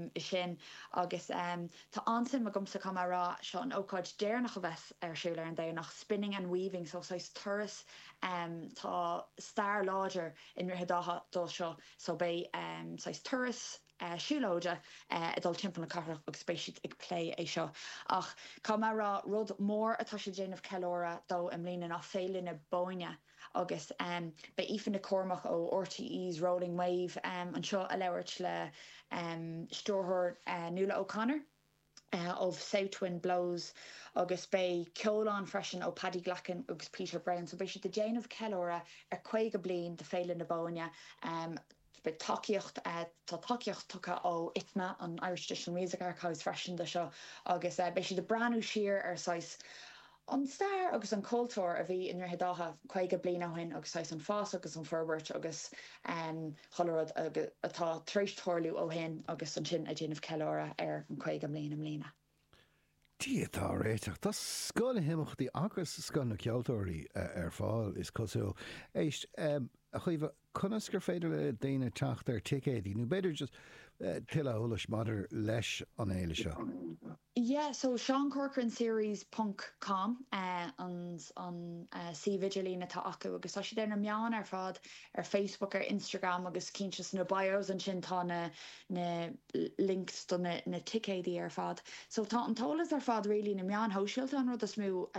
is sin agus tá ansin me gomsa cum rá seo an ócáid déirnach a bheits siúla an dé nach spinning and weaving so sais turas tá star láidir in rihedáha dul seo so bé sais turas siúlóide dul timp na carach agus spéisiid ag play é seo ach cá mar rá rud mór atá sé déanamh celóra dó am lína nach félin na bóine agus be ifan na cormach ó RTE's Rolling Wave an seo a leabhart le stórthir Nuala O'Connor of South Wind Blows agus bé ceolán freisin ó Paddy Glacken agus Peter Brown so bé si de déanamh celóra chuige blian de félin na bóine be takeíocht tá takeíocht tucha ó ITMA an Irish Digital Music Archives freisin de seo agus be si de branú siar sais an star agus an cultúr a bhí in rihedáha chuige bliana hain agus sais an fás agus an forbert agus cholarad atá trístorlú ó hen agus an sin a déanamh celóra an chuige bliana. Títá réiteach Tá scoil himachtaí agus scoil na ceoltóirí fáil is cosú éist a chuomh conas gur féidir le déine teacht ar ticéadí nó beidir just tuile thulas madidir leis an éile seo. Yeah, so Sean Corcoran series.com on Vigilina tá acu agus tá si déna meán ar fad ar Facebook ar Instagram agus cinses na bios an sin tá na links do na ticéadí ar fad. So tá an talas ar fad rilí na meán hóisiilt an rud a smú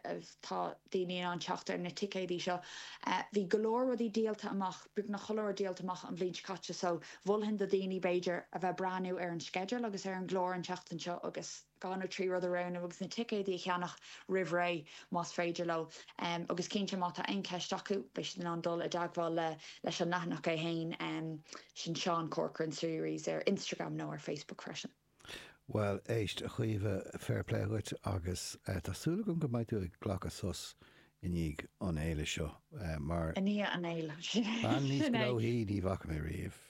tá daine an teacht ar na ticéadí seo. Bhí golóir rudí díalta amach bug na choir díalta amach an bblint caite so bhfuilhin do daoine Beiidir a bheith breanú ar an schedule agus ar an glór an teachtain seo agus gan trí rud around agus na ticéadí cheannach rihré más féidir lo agus cinnte mata ein ceist acu beis den an dul a deagháil leis an nachnach é hain sin Sean Corcoran series ar Instagram nó ar Facebook freisin. Well, éist a chuomh fairplay goit agus tásúla go mbeidh tú ag ghlacha sos iníg an éile seo mar Aní an éile. An níos go hí ní bhacha mé riamh.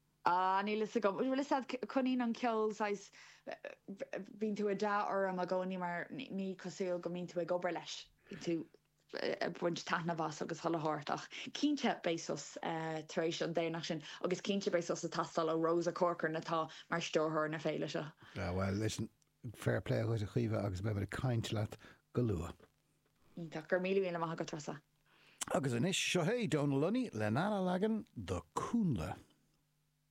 Níl is go bhfuil is chuní an ceol bín tú a dá or am a gcóí mar ní cosúil go mín tú ag gobar leis tú buint tana bhas agus tholathirtach. Cínte bésos taréis an déanaach sin agus cínte bésos a tastal ó Rosa Corcoran atá mar stórthir na féile seo. Well, listen, fair play go a chuomh agus be a caint leat go lua. Tá gur míle maithe go trasa. Agus inis seo hé Donal Lunny le nana lagan do cúnla.